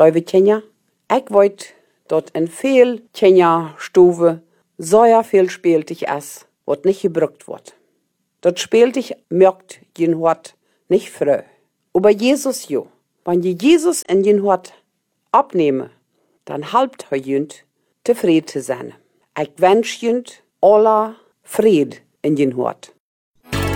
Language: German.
Liebe Kinder, ich weet, dat in viel Kinderstuben sehr viel spieltig ist, was nicht gebraucht wird. Das spieltig merkt jeden Hort nicht früh. Aber Jesus jo. Wenn je Jesus in jeden Hort abnehmen, dann helpt er jünd zufrieden zu sein. Ich wünsche jünd aller Fried in jeden Hort.